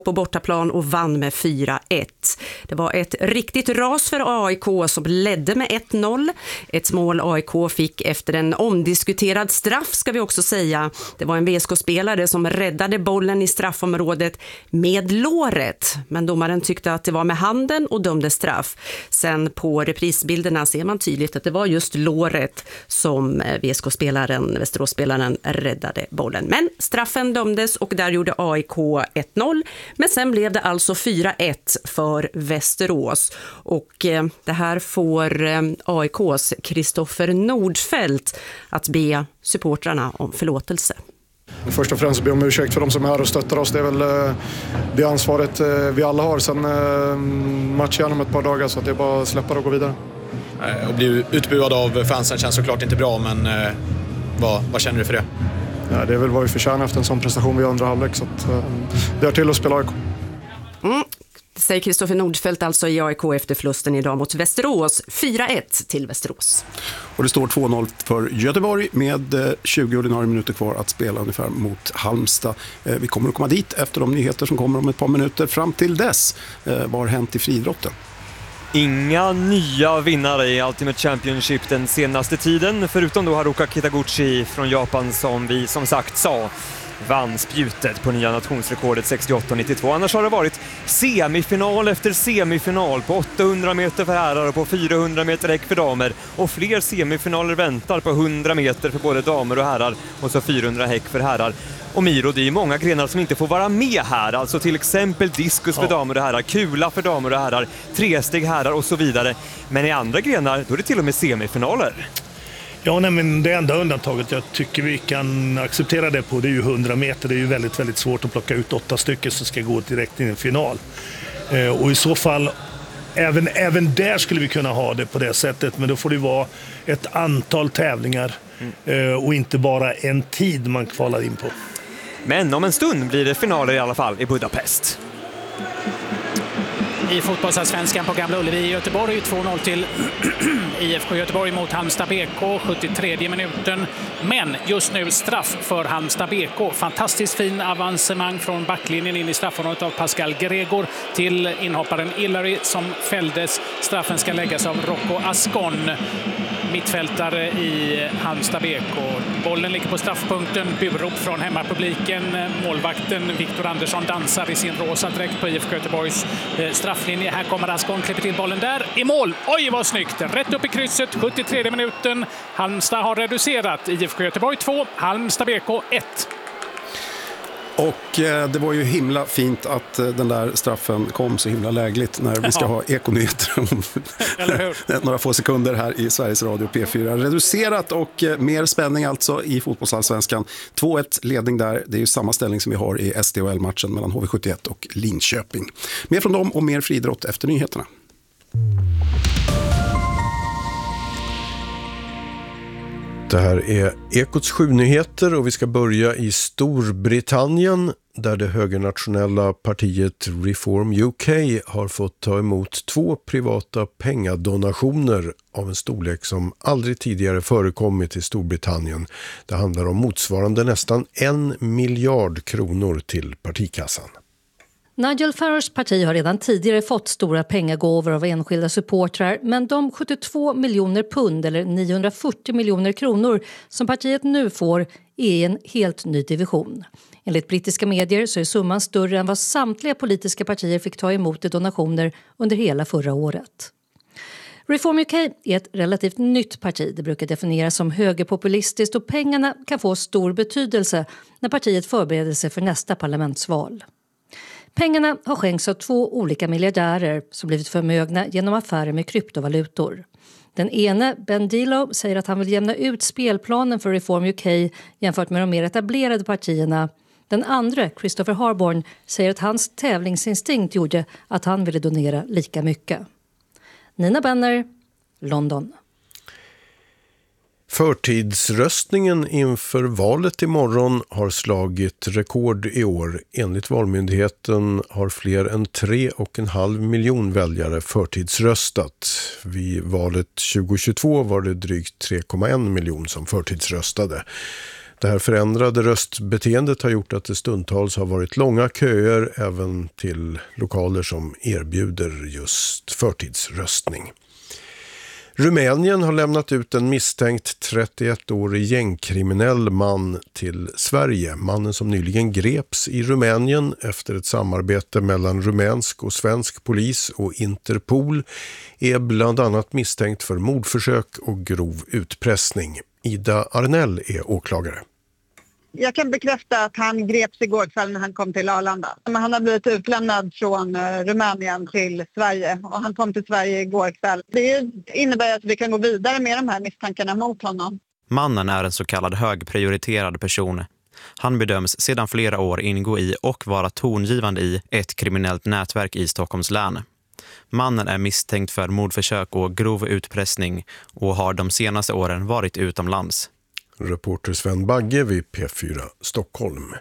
på bortaplan och vann med 4-1. Det var ett riktigt ras för AIK som ledde med 1-0. Ett mål AIK fick efter en omdiskuterad straff ska vi också säga. Det var en VSK-spelare som räddade bollen i straffområdet med låret. Men domaren tyckte att det var med handen och dömde straff. Sen på reprisbilderna ser man tydligt att det var just låret som VSK-spelaren, Västerås-spelaren, räddade bollen. Men straffen dömdes och där gjorde AIK 1-0. Men sen blev det alltså 4-1 för Västerås och det här får AIKs Kristoffer Nordfeldt att be supportrarna om förlåtelse. Först och främst be om ursäkt för de som är här och stöttar oss. Det är väl det ansvaret vi alla har. Sen matchen om ett par dagar så att det är bara att släppa och gå vidare. Att bli utbuad av fansen känns såklart inte bra, men vad känner du för det? Ja, det är väl vad vi förtjänar efter en sån prestation vi andra halvlek, så att det är till att spela AIK. Det säger Kristoffer Nordfeldt alltså i AIK efter förlusten idag mot Västerås. 4-1 till Västerås. Och det står 2-0 för Göteborg med 20 ordinarie minuter kvar att spela ungefär mot Halmstad. Vi kommer att komma dit efter de nyheter som kommer om ett par minuter. Fram till dess, vad har hänt i friidrotten? Inga nya vinnare i Ultimate Championship den senaste tiden, förutom då Haruka Kitaguchi från Japan som vi som sagt sa vann spjutet på nya nationsrekordet 68-92. Annars har det varit semifinal efter semifinal på 800 meter för herrar och på 400 meter häck för damer. Och fler semifinaler väntar på 100 meter för både damer och herrar och så 400 häck för herrar. Och Miro, det är många grenar som inte får vara med här. Alltså till exempel diskus för damer och herrar, kula för damer och herrar, tresteg herrar och så vidare. Men i andra grenar då är det till och med semifinaler. Ja, men det enda undantaget jag tycker vi kan acceptera det på, det är ju 100 meter. Det är ju väldigt, väldigt svårt att plocka ut 8 stycken som ska gå direkt in i en final. Och i så fall, även där skulle vi kunna ha det på det sättet. Men då får det vara ett antal tävlingar och inte bara en tid man kvalar in på. Men om en stund blir det finaler i alla fall i Budapest. I fotbollsallsvenskan på Gamla Ullevi i Göteborg 2-0 till IFK Göteborg mot Halmstad BK, 73 minuten. Men just nu straff för Halmstad BK. Fantastiskt fin avancemang från backlinjen in i straffområdet av Pascal Gregor till inhopparen Hillary som fälldes. Straffen ska läggas av Rocco Ascon, mittfältare i Halmstad BK. Bollen ligger på straffpunkten. Burop från hemmapubliken. Målvakten Viktor Andersson dansar i sin rosa dräkt på IFK Göteborgs strafflinje. Här kommer Ascon, klipper till bollen där. I mål! Oj, vad snyggt! Rätt upp i krysset, 73 minuten. Halmstad har reducerat. IFK Göteborg 2, Halmstad BK 1. Och det var ju himla fint att den där straffen kom så himla lägligt när vi ska ha ekonyheter om några få sekunder här i Sveriges Radio P4. Reducerat och mer spänning alltså i fotbollsallsvenskan. 2-1 ledning där, det är ju samma ställning som vi har i SDHL-matchen mellan HV71 och Linköping. Mer från dem och mer friidrott efter nyheterna. Det här är Ekots 7-nyheter och vi ska börja i Storbritannien där det högernationella partiet Reform UK har fått ta emot 2 privata pengadonationer av en storlek som aldrig tidigare förekommit i Storbritannien. Det handlar om motsvarande nästan 1 miljard kronor till partikassan. Nigel Farages parti har redan tidigare fått stora pengagåvor av enskilda supportrar, men de 72 miljoner pund eller 940 miljoner kronor som partiet nu får är en helt ny division. Enligt brittiska medier så är summan större än vad samtliga politiska partier fick ta emot i donationer under hela förra året. Reform UK är ett relativt nytt parti. Det brukar definieras som högerpopulistiskt och pengarna kan få stor betydelse när partiet förbereder sig för nästa parlamentsval. Pengarna har skänkts av 2 olika miljardärer som blivit förmögna genom affärer med kryptovalutor. Den ene, Ben Dilo, säger att han vill jämna ut spelplanen för Reform UK jämfört med de mer etablerade partierna. Den andra, Christopher Harborn, säger att hans tävlingsinstinkt gjorde att han ville donera lika mycket. Nina Benner, London. Förtidsröstningen inför valet imorgon har slagit rekord i år. Enligt Valmyndigheten har fler än 3,5 miljon väljare förtidsröstat. Vid valet 2022 var det drygt 3,1 miljon som förtidsröstade. Det här förändrade röstbeteendet har gjort att det stundtals har varit långa köer även till lokaler som erbjuder just förtidsröstning. Rumänien har lämnat ut en misstänkt 31-årig gängkriminell man till Sverige. Mannen som nyligen greps i Rumänien efter ett samarbete mellan rumänsk och svensk polis och Interpol är bland annat misstänkt för mordförsök och grov utpressning. Ida Arnell är åklagare. Jag kan bekräfta att han greps igår kväll när han kom till Arlanda. Men han har blivit utlämnad från Rumänien till Sverige och han kom till Sverige igår kväll. Det innebär att vi kan gå vidare med de här misstankarna mot honom. Mannen är en så kallad högprioriterad person. Han bedöms sedan flera år ingå i och vara tongivande i ett kriminellt nätverk i Stockholms län. Mannen är misstänkt för mordförsök och grov utpressning och har de senaste åren varit utomlands. Reporter Sven Bagge vid P4 Stockholm.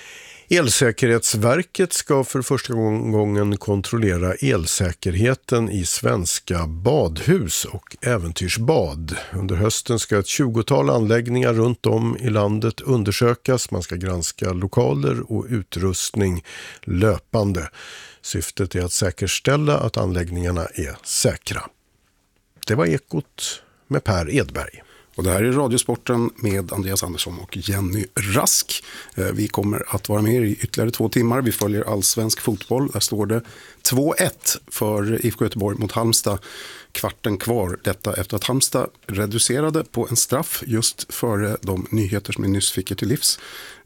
Elsäkerhetsverket ska för första gången kontrollera elsäkerheten i svenska badhus och äventyrsbad. Under hösten ska ett 20-tal anläggningar runt om i landet undersökas. Man ska granska lokaler och utrustning löpande. Syftet är att säkerställa att anläggningarna är säkra. Det var Ekot med Per Edberg. Och det här är Radiosporten med Andreas Andersson och Jenny Rask. Vi kommer att vara med i ytterligare 2 timmar. Vi följer allsvensk fotboll. Där står det 2-1 för IFK Göteborg mot Halmstad. Kvarten kvar. Detta efter att Halmstad reducerade på en straff just före de nyheter som vi nyss fick till livs.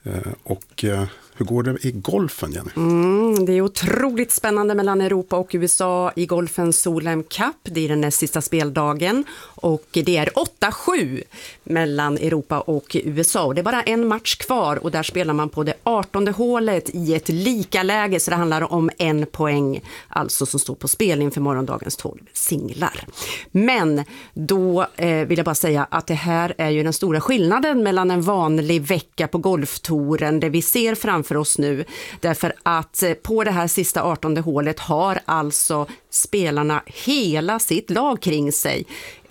Och hur går det i golfen, Jenny? Det är otroligt spännande mellan Europa och USA i golfens Solheim Cup. Det är den näst sista speldagen och det är 8-7 mellan Europa och USA. Det är bara en match kvar och där spelar man på det 18:e hålet i ett lika läge, så det handlar om 1 poäng alltså som står på spel inför morgondagens 12 singlar. Men då vill jag bara säga att det här är ju den stora skillnaden mellan en vanlig vecka på golftouren, det vi ser framför oss nu, därför att på det här sista 18:e hålet har alltså spelarna hela sitt lag kring sig.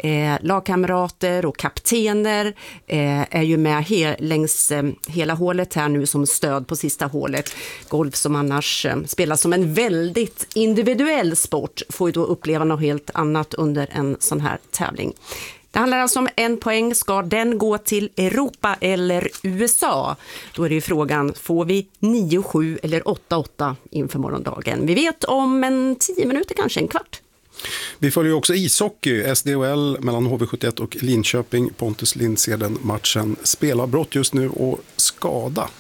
Lagkamrater och kaptener är ju med längs hela hålet här nu som stöd på sista hålet. Golf som annars spelas som en väldigt individuell sport får ju då uppleva något helt annat under en sån här tävling. Det handlar alltså om 1 poäng. Ska den gå till Europa eller USA? Då är det ju frågan, får vi 9-7 eller 8-8 inför morgondagen? Vi vet om 10 minuter, kanske en kvart. Vi följer också ishockey, SDHL mellan HV71 och Linköping. Pontus Lindseden matchen. Spelavbrott just nu och skada.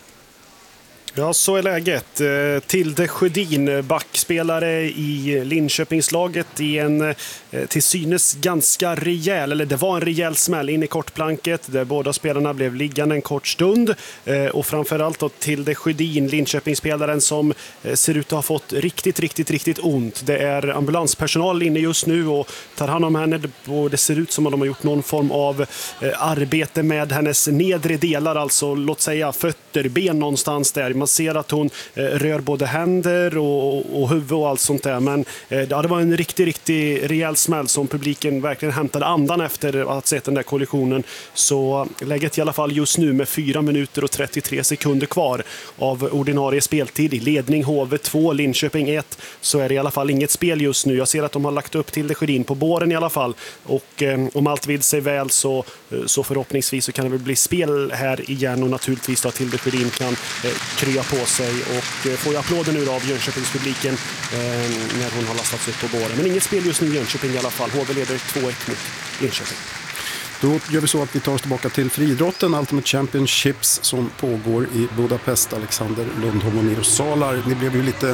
Ja, så är läget. Tilde Sjödin, backspelare i Linköpingslaget, i en till synes ganska rejäl, eller det var en rejäl smäll in i kortplanket där båda spelarna blev liggande en kort stund. Och framförallt då Tilde Sjödin, Linköpingsspelaren som ser ut att ha fått riktigt ont. Det är ambulanspersonal inne just nu och tar hand om henne, och det ser ut som att de har gjort någon form av arbete med hennes nedre delar, alltså låt säga fötter, ben någonstans där. Man ser att hon rör både händer och huvud och allt sånt där. Men det var en riktigt rejäl smäll som publiken verkligen hämtade andan efter att ha sett den där kollisionen. Så läget i alla fall just nu med 4 minuter och 33 sekunder kvar av ordinarie speltid i ledning HV2, Linköping 1, så är det i alla fall inget spel just nu. Jag ser att de har lagt upp Tilde Sjödin på båren i alla fall. Och om allt vill sig väl så förhoppningsvis så kan det väl bli spel här igen, och naturligtvis då Tilde Sjödin kan krya på sig och får ju applåder nu av Jönköpingspubliken när hon har lastats upp på båren. Men inget spel just nu i Jönköping i alla fall. HV leder 2-1 mot Linköping. Då gör vi så att vi tar oss tillbaka till friidrotten, Ultimate Championships som pågår i Budapest. Alexander Lundholm och Niro Salar, ni blev ju lite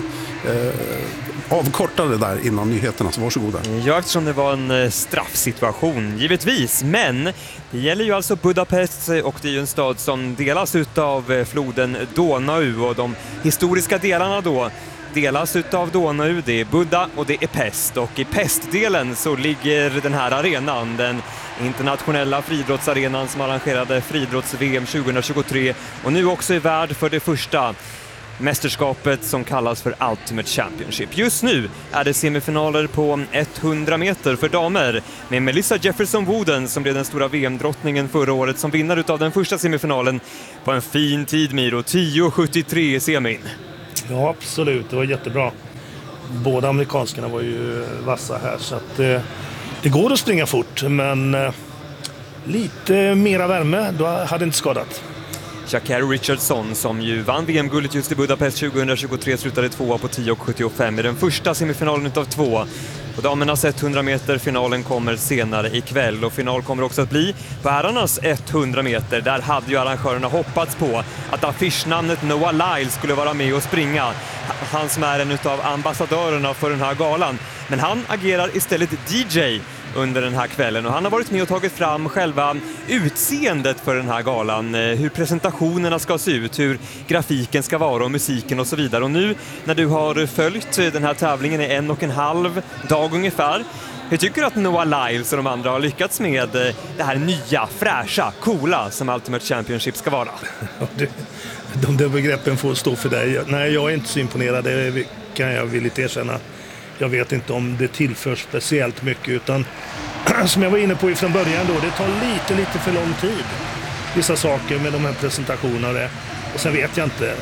avkortade där innan nyheterna, så varsågoda. Ja, eftersom det var en straffsituation, givetvis. Men det gäller ju alltså Budapest, och det är ju en stad som delas av floden Donau, och de historiska delarna då delas av Donau, det är Buda och det är Pest, och i Pestdelen så ligger den här arenan, den internationella friidrottsarenan som arrangerade friidrotts-VM 2023 och nu också är värd för det första mästerskapet som kallas för Ultimate Championship. Just nu är det semifinaler på 100 meter för damer med Melissa Jefferson Wooden som blev den stora VM-drottningen förra året som vinnare utav den första semifinalen på en fin tid, Miro, 10.73 i semin. Ja, absolut. Det var jättebra. Båda amerikanskarna var ju vassa här så att det går att springa fort men lite mera värme, då hade inte skadat. Sha'Carri Richardson som ju vann VM-guldet just i Budapest 2023 slutade 2 på 10.75 i den första semifinalen utav 2. Och damernas 100 meter finalen kommer senare ikväll och final kommer också att bli på herrarnas 100 meter. Där hade ju arrangörerna hoppats på att affischnamnet Noah Lyles skulle vara med och springa. Han som är en utav ambassadörerna för den här galan. Men han agerar istället DJ under den här kvällen och han har varit med och tagit fram själva utseendet för den här galan, hur presentationerna ska se ut, hur grafiken ska vara och musiken och så vidare. Och nu när du har följt den här tävlingen i 1,5 dag ungefär, hur tycker du att Noah Lyles och de andra har lyckats med det här nya, fräscha, coola som Ultimate Championship ska vara? De där begreppen får stå för dig. Nej, jag är inte så imponerad, det kan jag villigt erkänna. Jag vet inte om det tillför speciellt mycket utan som jag var inne på ifrån början då, det tar lite för lång tid. Vissa saker med de här presentationerna och sen vet jag inte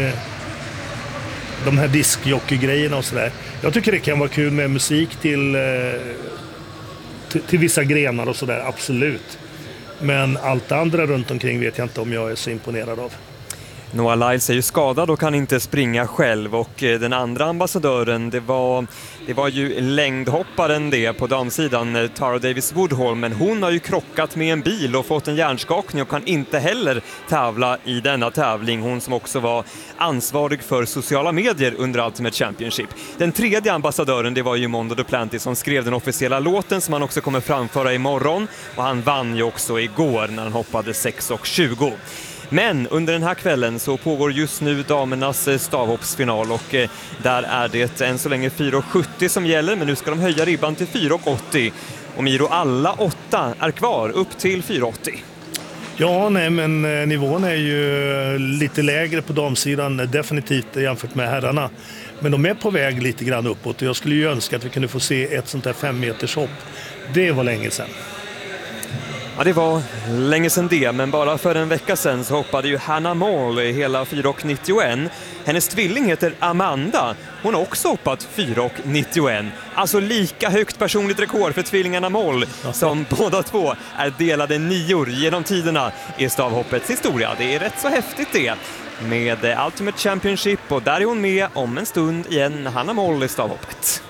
de här diskjockey-grejerna och sådär. Jag tycker det kan vara kul med musik till vissa grenar och sådär, absolut. Men allt andra runt omkring vet jag inte om jag är så imponerad av. Noah Lyles är ju skadad och kan inte springa själv och den andra ambassadören det var ju längdhopparen det på damsidan, Tara Davis Woodhall, men hon har ju krockat med en bil och fått en hjärnskakning och kan inte heller tävla i denna tävling. Hon som också var ansvarig för sociala medier under Ultimate Championship. Den tredje ambassadören det var ju Mondo Duplantis som skrev den officiella låten som han också kommer framföra imorgon och han vann ju också igår när han hoppade 6.20. Men under den här kvällen så pågår just nu damernas stavhoppsfinal och där är det än så länge 4.70 som gäller, men nu ska de höja ribban till 4.80 och Miro, alla 8 är kvar upp till 4.80. Ja, nej, men nivån är ju lite lägre på damsidan definitivt jämfört med herrarna. Men de är på väg lite grann uppåt och jag skulle ju önska att vi kunde få se ett sånt här 5 meters hopp. Det var länge sedan. Ja, det var länge sedan det, men bara för en vecka sedan så hoppade ju Hannah Moll hela 4.91. Hennes tvilling heter Amanda. Hon har också hoppat 4.91. Alltså lika högt personligt rekord för tvillingarna Moll som båda två är delade 9 genom tiderna i stavhoppets historia. Det är rätt så häftigt det med Ultimate Championship och där är hon med om en stund igen, Hannah Moll i stavhoppet.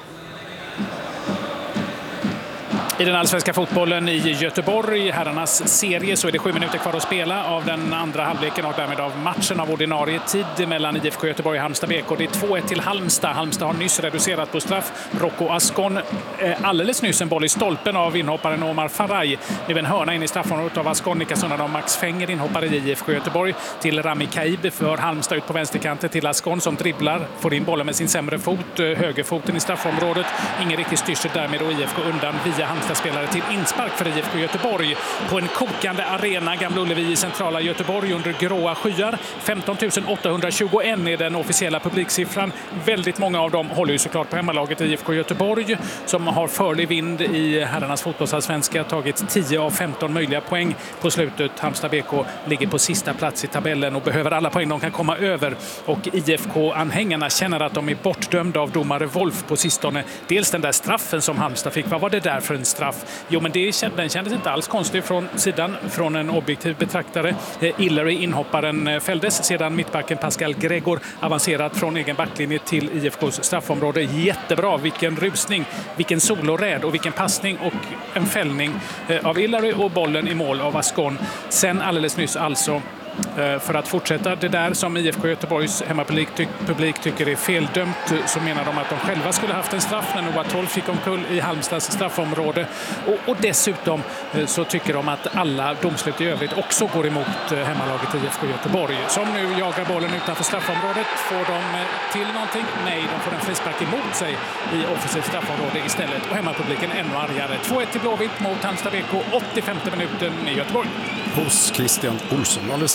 I den allsvenska fotbollen i Göteborg, herrarnas serie, så är det 7 minuter kvar att spela av den andra halvleken och därmed av matchen av ordinarie tid mellan IFK Göteborg och Halmstad BK. Det är 2-1 till Halmstad. Halmstad har nyss reducerat på straff. Rocco Ascon alldeles nyss en boll i stolpen av inhopparen Omar Faraj. Nu en hörna in i straffområdet av Ascon. Nickas undan av Max Fenger, inhoppare i IFK Göteborg, till Rami Kaib för Halmstad ut på vänsterkanten till Ascon som dribblar, får in bollen med sin sämre fot, högerfoten i straffområdet. Ingen riktigt styrsel därmed och IFK undan via Halmstad spelare till inspark för IFK Göteborg på en kokande arena, Gamla Ullevi i centrala Göteborg under gråa skyar. 15 821 är den officiella publiksiffran. Väldigt många av dem håller ju såklart på hemmalaget IFK Göteborg som har förlig vind i herrarnas fotbollsallsvenska, tagit 10 av 15 möjliga poäng på slutet. Halmstad BK ligger på sista plats i tabellen och behöver alla poäng de kan komma över, och IFK-anhängarna känner att de är bortdömda av domare Wolf på sistone. Dels den där straffen som Halmstad fick, vad var det där för en straff? Jo, men den kändes inte alls konstig från sidan, från en objektiv betraktare. Hillary, inhopparen, fälldes sedan mittbacken Pascal Gregor avancerat från egen backlinje till IFKs straffområde. Jättebra, vilken rusning, vilken soloräd och vilken passning och en fällning av Hillary och bollen i mål av Ascon. Sen alldeles nyss alltså, för att fortsätta det där som IFK Göteborgs hemmapublik tycker är feldömt, så menar de att de själva skulle haft en straff när Noah 12 fick omkull i Halmstads straffområde. Och dessutom så tycker de att alla domslut i övrigt också går emot hemmalaget IFK Göteborg. Som nu jagar bollen utanför straffområdet. Får de till någonting? Nej, de får en frispark emot sig i offensivt straffområde istället. Och hemmapubliken ännu argare. 2-1 till Blåvitt mot Halmstad BK, 85:e minuten i Göteborg. Hos Christian Olsson. Alldeles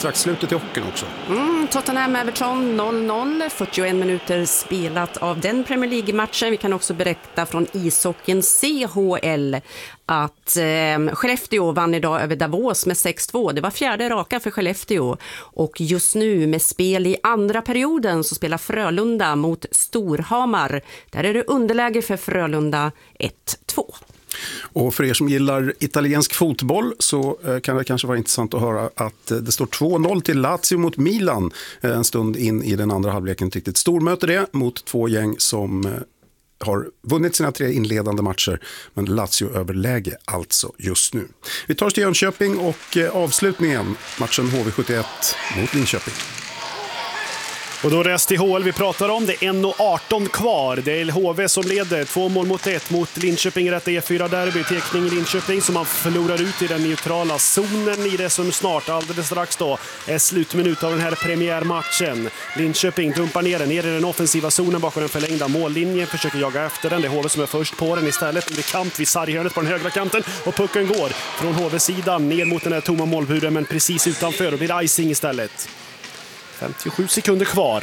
strax slutet i hockeyn också. Tottenham-Everton 0-0, 41 minuter spelat av den Premier League-matchen. Vi kan också berätta från ishockeyn CHL att Skellefteå vann idag över Davos med 6-2. Det var fjärde raka för Skellefteå. Och just nu med spel i andra perioden så spelar Frölunda mot Storhamar. Där är det underläge för Frölunda 1-2. Och för er som gillar italiensk fotboll så kan det kanske vara intressant att höra att det står 2-0 till Lazio mot Milan en stund in i den andra halvleken. Ett riktigt stormöte det mot två gäng som har vunnit sina 3 inledande matcher, men Lazio överläge alltså just nu. Vi tar oss till Jönköping och avslutningen, matchen HV71 mot Linköping. Och då är det STHL vi pratar om. Det är 1:18 kvar. Det är HV som leder 2-1 mot Linköping i detta E4-derby. Tekning i Linköping som man förlorar ut i den neutrala zonen i det som snart, alldeles strax då, är slutminut av den här premiärmatchen. Linköping dumpar ner i den offensiva zonen bakom den förlängda mållinjen. Försöker jaga efter den. Det är HV som är först på den istället. Det är kamp vid sarghörnet på den högra kanten. Och pucken går från HV-sidan ner mot den här tomma målburen, men precis utanför. Och blir icing istället. 57 sekunder kvar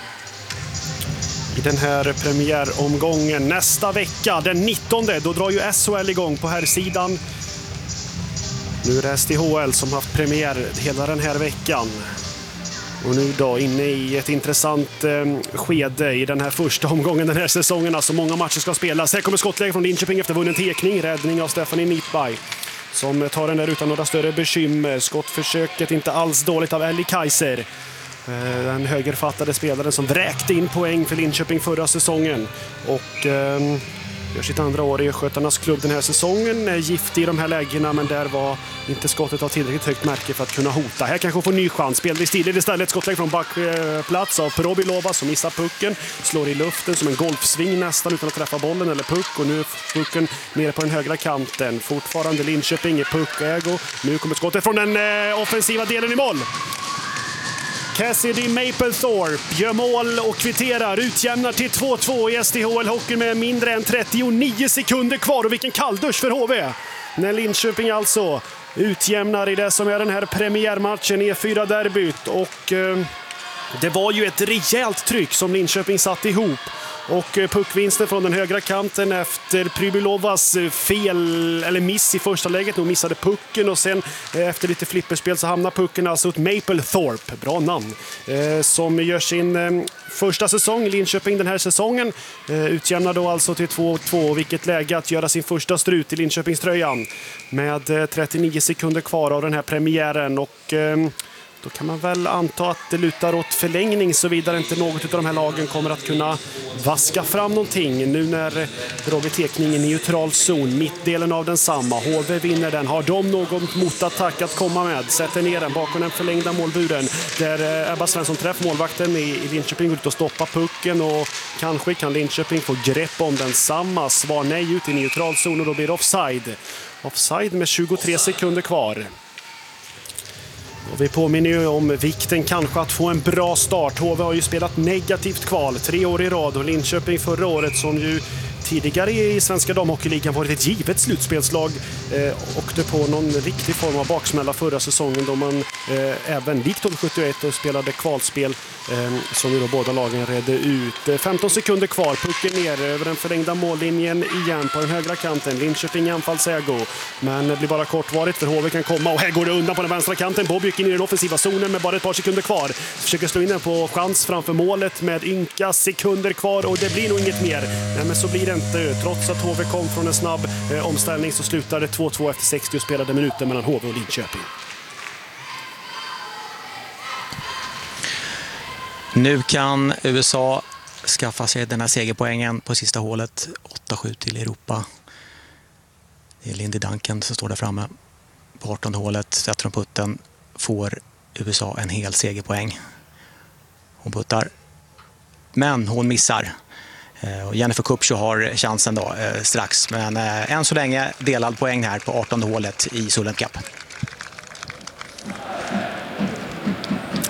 i den här premiäromgången. Nästa vecka, den 19, då drar ju SHL igång på här sidan. Nu är det STHL som haft premiär hela den här veckan. Och nu då inne i ett intressant skede i den här första omgången den här säsongen. Alltså många matcher ska spelas. Här kommer skottläge från Linköping efter vunnen tekning. Räddning av Stephanie Nietberg som tar den där utan några större bekymmer. Skottförsöket inte alls dåligt av Ellie Kaiser. Den högerfattade spelaren som vräkte in poäng för Linköping förra säsongen och gör sitt andra år i Skötarnas klubb den här säsongen. Giftig i de här lägena, men där var inte skottet av tillräckligt högt märke för att kunna hota. Här kanske får ny chans. Spelvis tidigt istället. Skottlägg från backplats av Probilova som missar pucken. Slår i luften som en golfsving nästan utan att träffa bollen eller puck. Och nu är pucken nere på den högra kanten. Fortfarande Linköping i puckägo. Nu kommer skottet från den offensiva delen i mål. Cassidy Mapplethorpe gör mål och kvitterar, utjämnar till 2-2 i STHL Hockey med mindre än 39 sekunder kvar. Och vilken kalldusch för HV! När Linköping alltså utjämnar i det som är den här premiärmatchen i E4-derbyt. Och det var ju ett rejält tryck som Linköping satt ihop. Och puckvinsten från den högra kanten efter Pribilovas fel eller miss i första läget. Hon missade pucken och sen efter lite flipperspel så hamnar pucken alltså åt Mapplethorpe, bra namn, som gör sin första säsong i Linköping den här säsongen. Utjämnar då alltså till 2-2, vilket läge att göra sin första strut i Linköpingströjan med 39 sekunder kvar av den här premiären. Och då kan man väl anta att det lutar åt förlängning såvida inte något av de här lagen kommer att kunna vaska fram någonting. Nu när Roger Tekning i neutral zon, mittdelen av densamma. HV vinner den. Har de någon motattack att komma med? Sätter ner den bakom den förlängda målburen. Där Ebba Svensson träffar målvakten i Linköping ut och stoppa pucken. Och kanske kan Linköping få grepp om densamma. Svar nej ut i neutral zon och då blir det offside. Offside med 23 sekunder kvar. Och vi påminner ju om vikten kanske att få en bra start. HV har ju spelat negativt kval 3 år i rad och Linköping förra året som ju tidigare i svenska damhockeyligan varit ett givet slutspelslag åkte på någon riktig form av baksmälla förra säsongen då man även likt 71 och spelade kvalspel som ju då båda lagen redde ut. 15 sekunder kvar, pucken ner över den förlängda mållinjen igen på den högra kanten. Linköping anfallsägo, men det blir bara kortvarigt för HV kan komma och här går det undan på den vänstra kanten. Bob gick in i den offensiva zonen med bara ett par sekunder kvar. Försöker slå in den på chans framför målet med ynka sekunder kvar och det blir nog inget mer. Nej, men så blir det inte. Trots att HV kom från en snabb omställning så slutar det 2-2 efter 60 spelade minuter mellan HV och Linköping. Nu kan USA skaffa sig den här segerpoängen på sista hålet. 8-7 till Europa. Det är Lindy Duncan som står där framme. På 18:e hålet sätter hon putten. Får USA en hel segerpoäng. Hon puttar. Men hon missar. Jennifer Kupcho har chansen då strax. Men än så länge delad poäng här på 18:e hålet i Sullen Cup.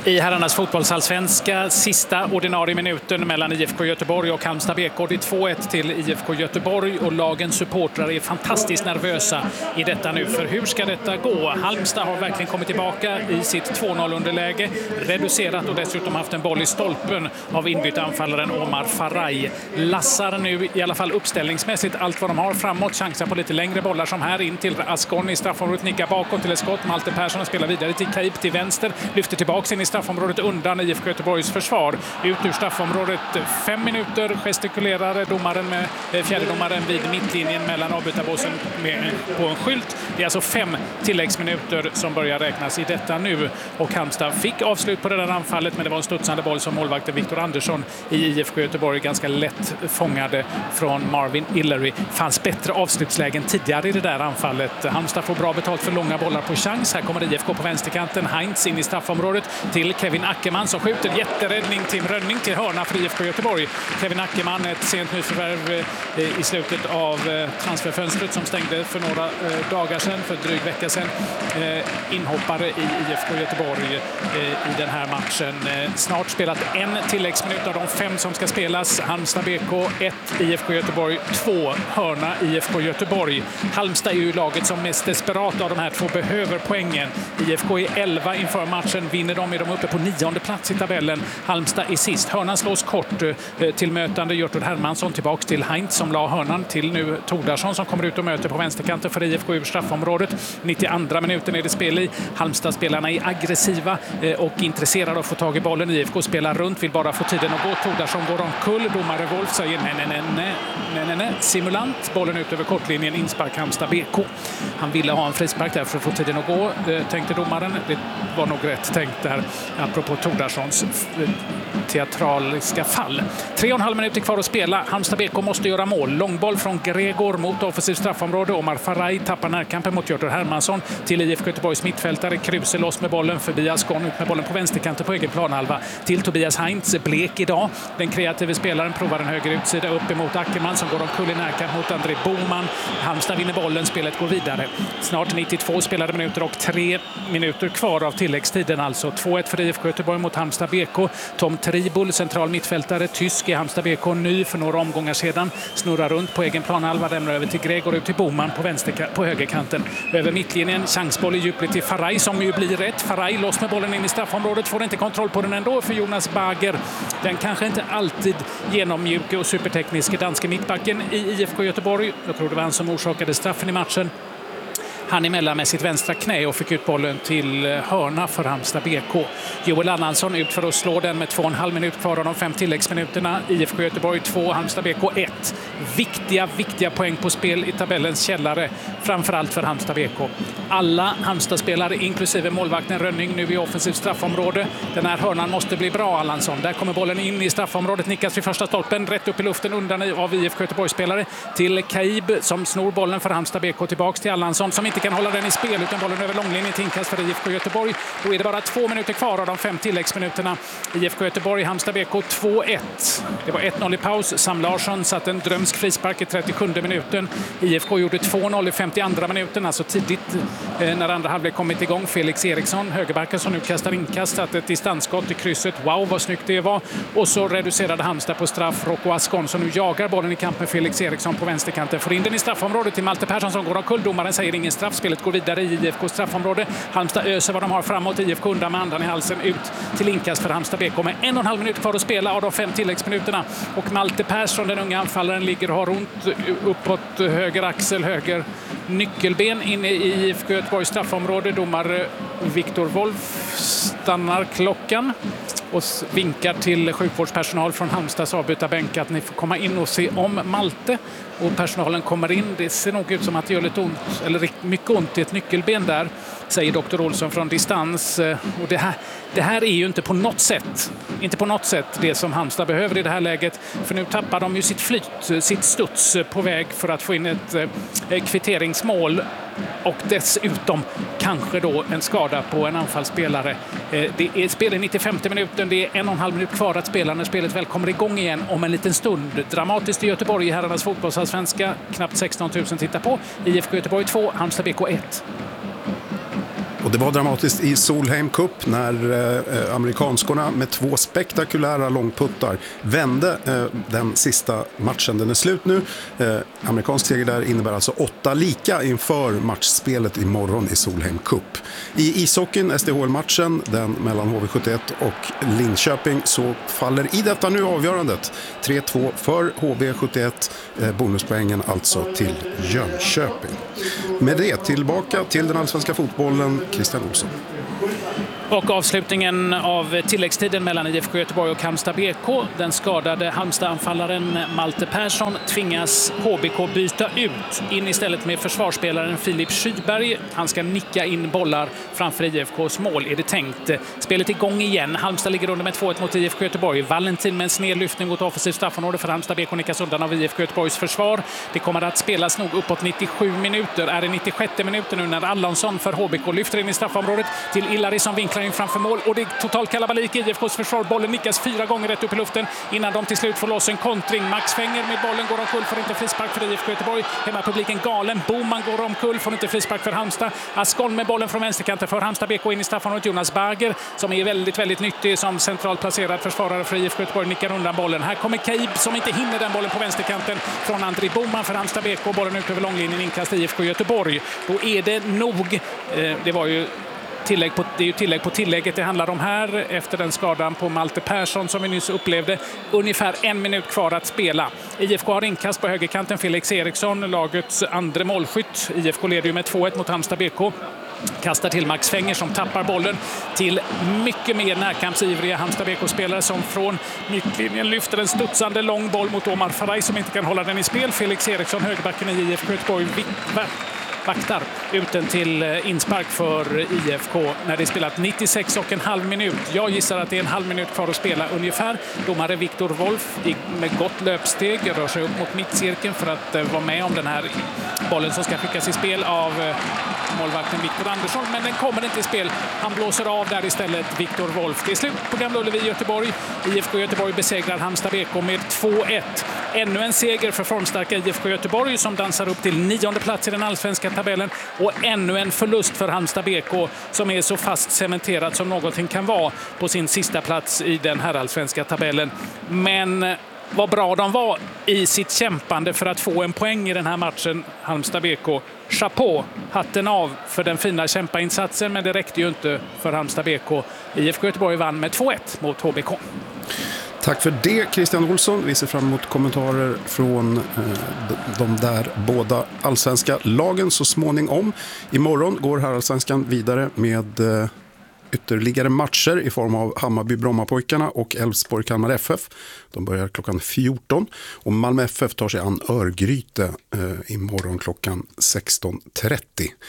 I herrarnas fotbollsallsvenska, sista ordinarie minuten mellan IFK Göteborg och Halmstad BK. Det är 2-1 till IFK Göteborg och lagens supportrar är fantastiskt nervösa i detta nu. För hur ska detta gå? Halmstad har verkligen kommit tillbaka i sitt 2-0-underläge, reducerat och dessutom haft en boll i stolpen av inbytt anfallaren Omar Faraj. Lassar nu i alla fall uppställningsmässigt allt vad de har framåt, chansar på lite längre bollar som här in till Ascon i straffområdet, nickar bakåt till ett skott. Malte Persson spelar vidare till Kaib till vänster, lyfter tillbaka in i straffområdet undan IFK Göteborgs försvar. Ut ur straffområdet 5 minuter gestikulerade domaren med fjärdedomaren vid mittlinjen mellan avbytarbåsen på en skylt. Det är alltså 5 tilläggsminuter som börjar räknas i detta nu. Och Halmstad fick avslut på det där anfallet, men det var en studsande boll som målvakten Viktor Andersson i IFK Göteborg ganska lätt fångade från Marvin Illery. Fanns bättre avslutslägen tidigare i det där anfallet. Halmstad får bra betalt för långa bollar på chans. Här kommer IFK på vänsterkanten. Heinz in i straffområdet till Kevin Ackerman som skjuter. Jätteräddning, Tim Rönning till hörna för IFK Göteborg. Kevin Ackerman, ett sent nyförvärv i slutet av transferfönstret som stängde för några dagar sedan, för dryg vecka sedan. Inhoppare i IFK Göteborg i den här matchen. Snart spelat en tilläggsminut av de 5 som ska spelas. Halmstad BK 1, IFK Göteborg 2, hörna IFK Göteborg. Halmstad är ju laget som mest desperat av de här två behöver poängen. IFK är 11 inför matchen. Vinner de är de uppe på 9:e plats i tabellen. Halmstad är sist. Hörnan slås kort till mötande Hjörtur Hermansson tillbaks till Heinz som la hörnan till nu Tordarsson som kommer ut och möter på vänsterkanten för IFK ur straffområdet. 92 minuten är det spel i. Halmstad-spelarna är aggressiva och intresserade av att få tag i bollen. IFK spelar runt, vill bara få tiden att gå. Tordarsson går omkull. Domare Wolf säger nej. Simulant. Bollen ut över kortlinjen. Inspark Halmstad BK. Han ville ha en frispark där för att få tiden att gå, tänkte domaren. Det var nog rätt tänkt där, apropå Tordarssons teatraliska fall. 3,5 minuter kvar att spela. Halmstad BK måste göra mål. Långboll från Gregor mot offensiv straffområde. Omar Faraj tappar närkampen mot Hjörtur Hermansson till IFK Göteborgs mittfältare. Kruse loss med bollen förbi Ascon, ut med bollen på vänsterkanten på egen planhalva till Tobias Heinz. Blek idag. Den kreativa spelaren provar en höger utsida upp emot Ackerman som går omkull i närkamp mot André Boman. Halmstad vinner bollen, spelet går vidare. Snart 92 spelade minuter och 3 minuter kvar av tilläggstiden alltså. 2-1 för IFK Göteborg mot Halmstad BK. Tom Tribul, central mittfältare, tysk i Halmstad BK, ny för några omgångar sedan. Snurrar runt på egen planhalva, lämnar över till Gregor, ut till Boman på högerkanten. Över mittlinjen, chansboll i djupligt till Faraj som ju blir rätt. Faraj loss med bollen in i straffområdet, får inte kontroll på den ändå för Jonas Bager. Den kanske inte alltid genommjuke och supertekniska danske mittbacken i IFK Göteborg. Jag tror det var han som orsakade straffen i matchen. Han emellan med sitt vänstra knä och fick ut bollen till hörna för Halmstad BK. Joel Annansson ut för att slå den med 2,5 minuter kvar av de 5 tilläggsminuterna. IFK Göteborg 2, Halmstad BK 1. Viktiga poäng på spel i tabellens källare, framförallt för Halmstad BK. Alla Halmstad-spelare, inklusive målvakten Rönning, nu i offensivt straffområde. Den här hörnan måste bli bra, Allansson. Där kommer bollen in i straffområdet, nickas vid första stolpen, rätt upp i luften undan av IFK Göteborg-spelare till Kaib som snor bollen för Halmstad BK tillbaks till Allansson som inte kan hålla den i spel utan bollen över långlinjen till inkast för IFK Göteborg. Då är det bara 2 minuter kvar av de 5 tilläggsminuterna. IFK Göteborg, Halmstad BK 2-1. Det var 1-0 i paus. Sam Larsson satte en drömsk frispark i 37 minuten. IFK gjorde 2-0 i 52 minuten, alltså tidigt när andra halvlek kommit igång. Felix Eriksson, högerbacken som nu kastar inkast, satte ett distansskott i krysset. Wow, vad snyggt det var. Och så reducerade Halmstad på straff. Rocco Ascon som nu jagar bollen i kamp med Felix Eriksson på vänsterkanten. Får in den i straffområdet till Malte Persson som går omkull. Domaren säger ingen straff. Spelet går vidare i IFK straffområde. Halmstad öser vad de har framåt. IFK undan med andan i halsen ut till inkast för Halmstad BK med 1,5 minut kvar att spela av de 5 tilläggsminuterna. Och Malte Persson, den unga anfallaren, ligger och har ont uppåt höger axel, höger nyckelben inne i IFK Göteborgs straffområde. Domare Viktor Wolf stannar klockan och vinkar till sjukvårdspersonal från Halmstads avbytarbänk att ni får komma in och se om Malte. Och personalen kommer in. Det ser nog ut som att det gör lite ont, eller mycket ont i ett nyckelben där, säger Dr. Olsson från distans. Och det här är ju inte på något sätt det som Halmstad behöver i det här läget. För nu tappar de ju sitt flyt, sitt studs på väg för att få in ett kvitteringsmål. Och dessutom kanske då en skada på en anfallsspelare. Det är spel i 95 minuten. Det är 1,5 minut kvar att spela när spelet väl kommer igång igen om en liten stund. Dramatiskt i Göteborg i herrarnas fotbollsallsvenska. Knappt 16 000 tittar på. IFK Göteborg 2, Halmstad BK 1. Och det var dramatiskt i Solheim Cup när amerikanskorna med 2 spektakulära långputtar vände den sista matchen. Den är slut nu. Amerikansk seger där innebär alltså 8 lika inför matchspelet imorgon i Solheim Cup. I ishockeyn, SDHL-matchen, den mellan HV71 och Linköping, så faller i detta nu avgörandet. 3-2 för HV71, bonuspoängen alltså till Jönköping. Med det tillbaka till den allsvenska fotbollen, Christian Olsson. Och avslutningen av tilläggstiden mellan IFK Göteborg och Halmstad BK. Den skadade Halmstad-anfallaren Malte Persson tvingas HBK byta ut. In istället med försvarsspelaren Filip Skyberg. Han ska nicka in bollar framför IFKs mål, är det tänkt. Spelet igång igen. Halmstad ligger under med 2-1 mot IFK Göteborg. Valentin med en snedlyftning mot offensivt straffområde för Halmstad BK nickas undan av IFK Göteborgs försvar. Det kommer att spelas nog uppåt 97 minuter. Är det 96 minuter nu när Allonsson för HBK lyfter in i straffområdet till Illari som vinklar in framför mål, och det är total kalabalik i IFKs försvar. Bollen nickas 4 gånger rätt upp i luften innan de till slut får loss en kontring. Max Fenger med bollen går omkull, får inte frispark för IFK Göteborg. Hemmapubliken galen. Boman går omkull, får inte frispark för Halmstad. Askon med bollen från vänsterkanten för Halmstad BK in i straffområdet. Jonas Berger som är väldigt nyttig som centralt placerad försvarare för IFK Göteborg nickar undan bollen. Här kommer Kaib som inte hinner den bollen på vänsterkanten från André Boman för Halmstad BK. Bollen ut över långlinjen, inkast IFK Göteborg. Då är det nog. Det var ju tillägg på tillägget det handlar om här efter den skadan på Malte Persson som vi nyss upplevde. Ungefär 1 minut kvar att spela. IFK har inkast på högerkanten. Felix Eriksson, lagets andra målskytt. IFK leder ju med 2-1 mot Halmstad BK. Kastar till Max Fenger som tappar bollen till mycket mer närkampsivriga Halmstad BK-spelare som från mittlinjen lyfter en studsande lång boll mot Omar Faraj som inte kan hålla den i spel. Felix Eriksson, högerbacken i IFK Göteborg, vaktar ut den till inspark för IFK när det spelat 96,5 minut. Jag gissar att det är en halv minut kvar att spela ungefär. Domare Viktor Wolf med gott löpsteg rör sig upp mot mittcirkeln för att vara med om den här bollen som ska skickas i spel av målvakten Viktor Andersson, men den kommer inte i spel. Han blåser av där istället, Viktor Wolf. Det är slut på Gamla Ullevi i Göteborg. IFK Göteborg besegrar Halmstad BK med 2-1. Ännu en seger för formstarka IFK Göteborg som dansar upp till 9:e plats i den allsvenska tabellen, och ännu en förlust för Halmstad BK som är så fast cementerat som någonting kan vara på sin sista plats i den här allsvenska tabellen. Men vad bra de var i sitt kämpande för att få en poäng i den här matchen, Halmstad BK. Chapeau, hatten av för den fina kämpainsatsen, men det räckte ju inte för Halmstad BK. IFK Göteborg vann med 2-1 mot HBK. Tack för det, Christian Olsson. Vi ser fram emot kommentarer från de där båda allsvenska lagen så småningom. Imorgon går här allsvenskan vidare med ytterligare matcher i form av Hammarby-Brommapojkarna och Elfsborg-Kalmar FF. De börjar klockan 14 och Malmö FF tar sig an Örgryte imorgon klockan 16:30.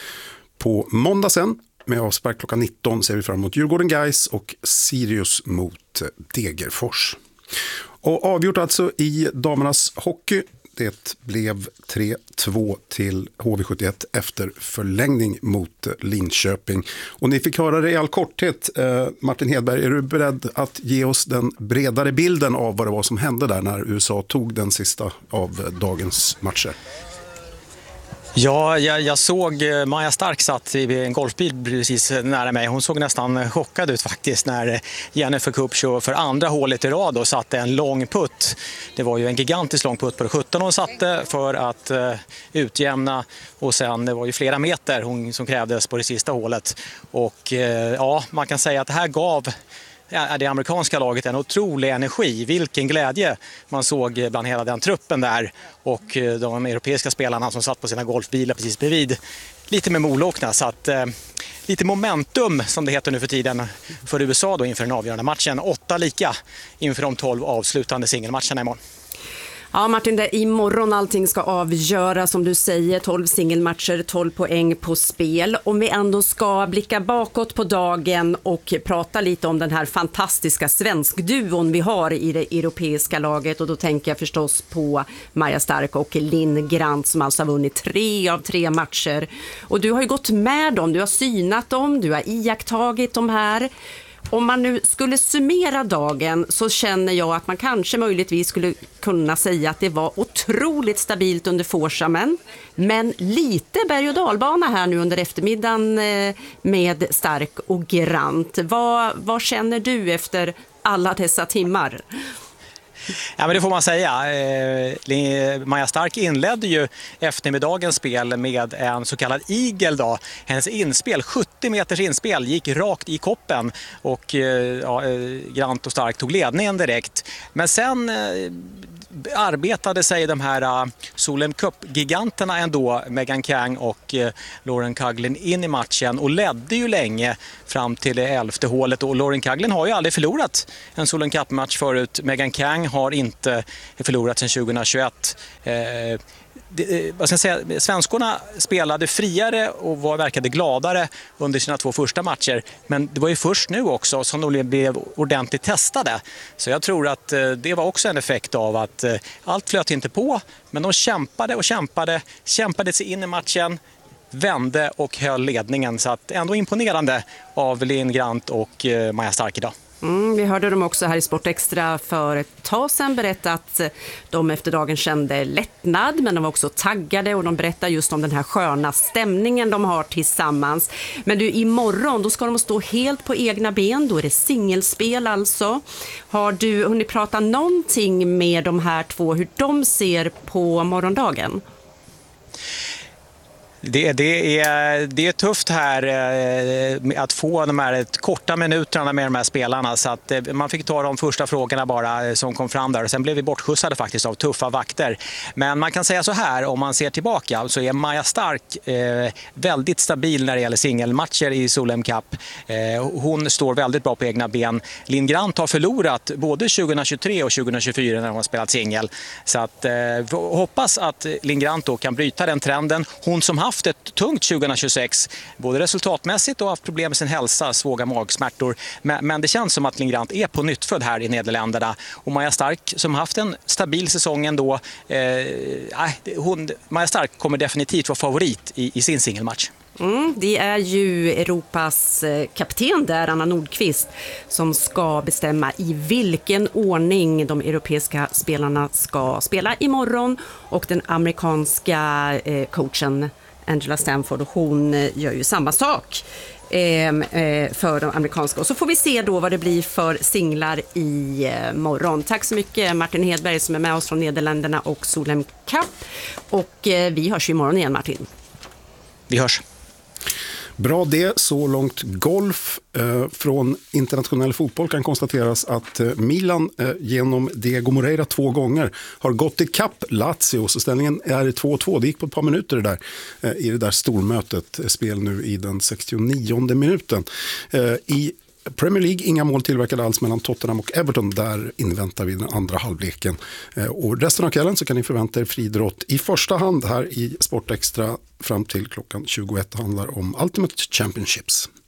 På måndag sen med avspark klockan 19 ser vi fram emot Djurgården Gais och Sirius mot Degerfors. Och avgjort alltså i damernas hockey. Det blev 3-2 till HV71 efter förlängning mot Linköping. Och ni fick höra det i all korthet. Martin Hedberg, är du beredd att ge oss den bredare bilden av vad det var som hände där när USA tog den sista av dagens matcher? Ja, jag såg Maja Stark satt i en golfbil precis nära mig. Hon såg nästan chockad ut faktiskt när Jennifer Kupcho för andra hålet i rad och satte en lång putt. Det var ju en gigantisk lång putt på det 17 hon satte för att utjämna, och sen det var ju flera meter som krävdes på det sista hålet. Och ja, man kan säga att det här gav det amerikanska laget en otrolig energi. Vilken glädje man såg bland hela den truppen där, och de europeiska spelarna som satt på sina golfbilar precis bredvid. Lite med molåkna, så att lite momentum som det heter nu för tiden för USA då inför den avgörande matchen. 8 lika inför de 12 avslutande singelmatcherna imorgon. Ja, Martin, det är imorgon allting ska avgöras, som du säger, 12 singelmatcher, 12 poäng på spel. Om vi ändå ska blicka bakåt på dagen och prata lite om den här fantastiska svenskduon vi har i det europeiska laget, och då tänker jag förstås på Maja Stark och Linn Grant som alltså har vunnit 3 av 3 matcher. Och du har ju gått med dem, du har synat dem, du har iakttagit dem här. Om man nu skulle summera dagen så känner jag att man kanske möjligtvis skulle kunna säga att det var otroligt stabilt under Forshamen, men lite berg- och dalbana här nu under eftermiddagen med Stark och Grant. Vad känner du efter alla dessa timmar? Ja, men det får man säga. Maja Stark inledde ju eftermiddagens spel med en så kallad igel då. Hennes inspel, 70 meters inspel, gick rakt i koppen och Grant och Stark tog ledningen direkt. Men sen arbetade sig de här Solheim Cup-giganterna ändå, Megan Kang och Lauren Coughlin, in i matchen och ledde ju länge fram till det 11:e hålet. Och Lauren Coughlin har ju aldrig förlorat en Solheim Cup-match förut. Megan Kang har inte förlorat sedan 2021. Vad ska jag säga, svenskorna spelade friare och verkade gladare under sina 2 första matcher, men det var ju först nu också som de blev ordentligt testade. Så jag tror att det var också en effekt av att allt flöt inte på, men de kämpade sig in i matchen, vände och höll ledningen. Så att ändå imponerande av Linn Grant och Maja Stark idag. Vi hörde dem också här i Sport Extra för ett tag sedan berätta att de efter dagen kände lättnad, men de var också taggade och de berättar just om den här sköna stämningen de har tillsammans. Men du, imorgon då ska de stå helt på egna ben, då är det singelspel alltså. Har du hunnit prata någonting med de här två, hur de ser på morgondagen? Det är tufft här att få de här korta minuterna med de här spelarna, så att man fick ta de första frågorna bara som kom fram där och sen blev vi bortskjutsade faktiskt av tuffa vakter. Men man kan säga så här, om man ser tillbaka så är Maja Stark väldigt stabil när det gäller singelmatcher i Solheim Cup. Hon står väldigt bra på egna ben. Linn Grant har förlorat både 2023 och 2024 när hon har spelat singel. Så att hoppas att Linn Grant då kan bryta den trenden. Hon som haft ett tungt 2026, både resultatmässigt och haft problem med sin hälsa, svåra magsmärtor. Men det känns som att Linn Grant är på nyttfödd här i Nederländerna. Och Maja Stark som haft en stabil säsong ändå, Maja Stark kommer definitivt vara favorit i sin singelmatch. Det är ju Europas kapten där, Anna Nordqvist, som ska bestämma i vilken ordning de europeiska spelarna ska spela imorgon, och den amerikanska coachen Angela Stanford, hon gör ju samma sak för de amerikanska. Och så får vi se då vad det blir för singlar i morgon. Tack så mycket Martin Hedberg som är med oss från Nederländerna och Solheim Cup. Och vi hörs ju imorgon igen, Martin. Vi hörs. Bra det, så långt golf. Från internationell fotboll kan konstateras att Milan genom Diego Moreira 2 gånger har gått i kapp Lazio, så ställningen är 2-2. Det gick på ett par minuter det där, i det där stormötet. Spel nu i den 69:e minuten. I Premier League, inga mål tillverkade alls mellan Tottenham och Everton. Där inväntar vi den andra halvleken. Och resten av kvällen så kan ni förvänta er friidrott i första hand här i Sport Extra fram till klockan 21. Handlar om Ultimate Championships.